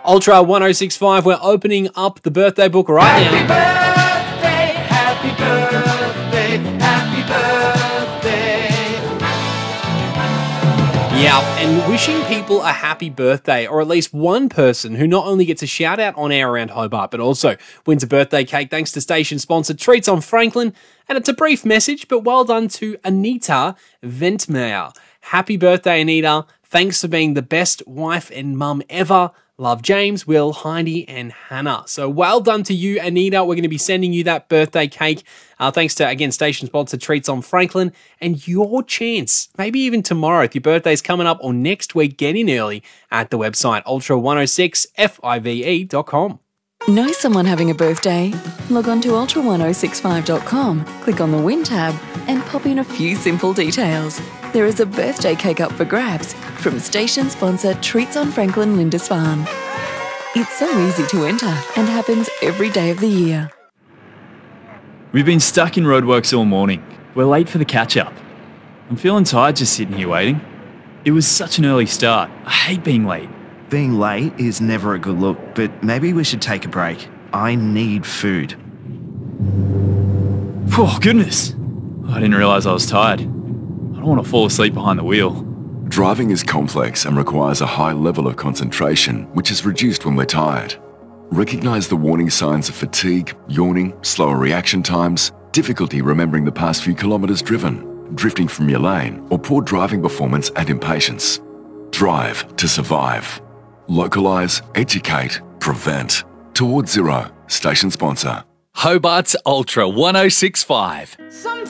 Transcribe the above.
Ultra 1065, we're opening up the birthday book right now. Happy birthday, happy birthday. Yeah, and wishing people a happy birthday, or at least one person who not only gets a shout out on Air Around Hobart, but also wins a birthday cake thanks to station sponsor Treats on Franklin. And it's a brief message, but well done to Anita Ventmeyer. Happy birthday, Anita. Thanks for being the best wife and mum ever. Love, James, Will, Heidi, and Hannah. So well done to you, Anita. We're going to be sending you that birthday cake. Thanks to, again, station sponsor Treats on Franklin. And your chance, maybe even tomorrow, if your birthday's coming up, or next week, get in early at the website ultra106five.com. Know someone having a birthday? Log on to ultra1065.com, click on the Win tab, and pop in a few simple details. There is a birthday cake up for grabs from station sponsor Treats on Franklin Lindisfarne. It's so easy to enter and happens every day of the year. We've been stuck in roadworks all morning. We're late for the catch-up. I'm feeling tired just sitting here waiting. It was such an early start. I hate being late. Being late is never a good look, but maybe we should take a break. I need food. Oh, goodness. I didn't realise I was tired. I don't want to fall asleep behind the wheel. Driving is complex and requires a high level of concentration, which is reduced when we're tired. Recognise the warning signs of fatigue, yawning, slower reaction times, difficulty remembering the past few kilometres driven, drifting from your lane, or poor driving performance and impatience. Drive to survive. Localise, educate, prevent. Towards Zero, station sponsor. Hobart's Ultra 1065.